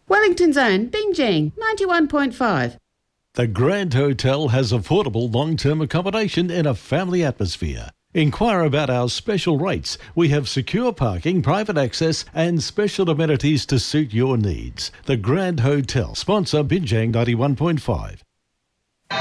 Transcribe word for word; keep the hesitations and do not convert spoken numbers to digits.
Wellington's own Bingjing, ninety-one point five. The Grand Hotel has affordable long-term accommodation in a family atmosphere. Inquire about our special rates. We have secure parking, private access and special amenities to suit your needs. The Grand Hotel. Sponsor Binjang ninety-one point five.